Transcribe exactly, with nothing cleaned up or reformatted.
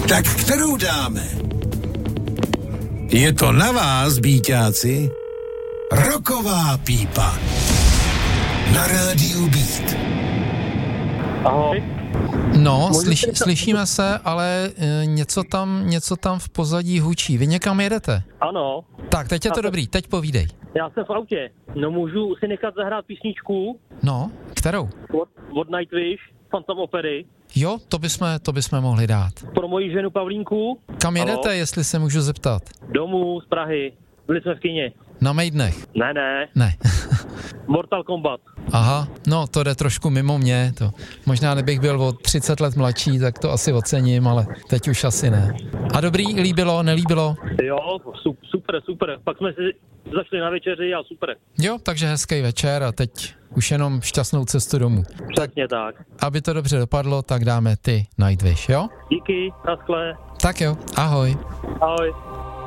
Tak kterou dáme? Je to na vás, bíťáci. Rocková pípa. Na rádiu Beat. Ahoj. No, slyš, slyšíme se, ale e, něco tam, něco tam v pozadí hučí. Vy někam jedete? Ano. Tak, teď je to Já dobrý, teď povídej. Já jsem v autě. No můžu si nechat zahrát písničku? No, kterou? Od, od Nightwish, Phantom Opery. Jo, to bychom, to bychom mohli dát. Pro moji ženu Pavlínku. Kam jedete, Halo? jestli se můžu zeptat? Domů z Prahy. Byli jsme v kině. Na Maidnech? Ne, ne. Ne. Mortal Kombat. Aha, no to jde trošku mimo mě, to možná kdybych byl o třicet let mladší, tak to asi ocením, ale teď už asi ne. A dobrý, líbilo, nelíbilo? Jo, super, super. Pak jsme si zašli na večeři a super. Jo, takže hezký večer a teď už jenom šťastnou cestu domů. Přesně tak. Aby to dobře dopadlo, tak dáme ty Nightwish, jo? Díky, naschle. Tak jo, ahoj. Ahoj.